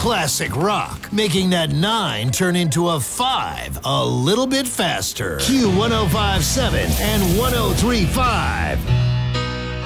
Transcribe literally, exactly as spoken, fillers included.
classic rock, making that nine turn into a five a little bit faster. Q one oh five point seven and one oh three point five.